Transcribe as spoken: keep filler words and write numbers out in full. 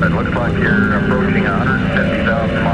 It looks like you're approaching one hundred fifty thousand miles.